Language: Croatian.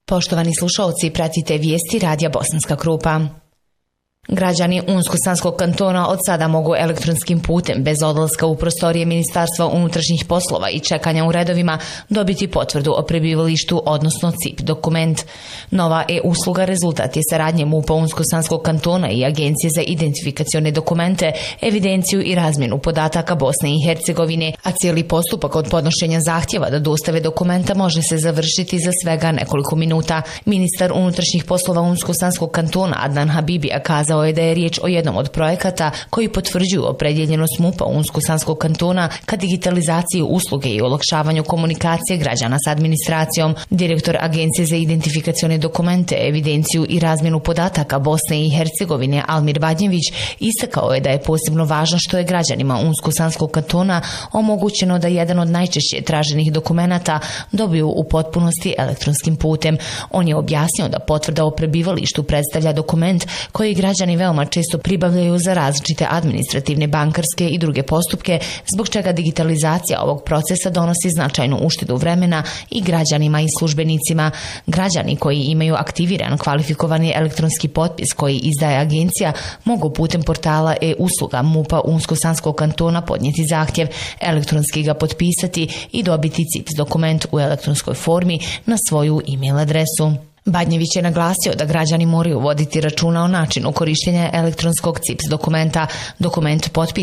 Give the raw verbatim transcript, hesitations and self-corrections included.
Poštovani slušalci, pratite vijesti Radija Bosanska Krupa. Građani Unsko-Sanskog kantona od sada mogu elektronskim putem, bez odlaska u prostorije Ministarstva unutrašnjih poslova i čekanja u redovima, dobiti potvrdu o prebivalištu, odnosno C I P dokument. Nova e-usluga rezultat je saradnje MUP-a Unsko-Sanskog kantona i Agencije za identifikacione dokumente, evidenciju i razmjenu podataka Bosne i Hercegovine, a cijeli postupak od podnošenja zahtjeva da dostave dokumenta može se završiti za svega nekoliko minuta. Ministar unutrašnjih poslova Unsko-Sanskog kantona Adnan Habibija kazao je da je riječ o jednom od projekata koji potvrđuju opredjeljenost MUP-a Unsko-Sanskog kantona ka digitalizaciji usluge i olakšavanju komunikacije građana s administracijom. Direktor Agencije za identifikacione dokumente, evidenciju i razmjenu podataka Bosne i Hercegovine Almir Badnjević istakao je da je posebno važno što je građanima Unsko-Sanskog kantona omogućeno da jedan od najčešće traženih dokumenata dobiju u potpunosti elektronskim putem. On je objasnio da potvrda o prebivalištu predstavlja dokument koji građani veoma često pribavljaju za različite administrativne, bankarske i druge postupke, zbog čega digitalizacija ovog procesa donosi značajnu uštedu vremena i građanima i službenicima. Građani koji imaju aktiviran kvalifikovani elektronski potpis koji izdaje agencija mogu putem portala e-usluga MUP-a Unsko-Sanskog kantona podnijeti zahtjev, elektronski ga potpisati i dobiti C I P dokument u elektronskoj formi na svoju e-mail adresu. Badnjević je naglasio da građani moraju voditi računa o načinu korištenja elektronskog C I P dokumenta. Dokument potpisan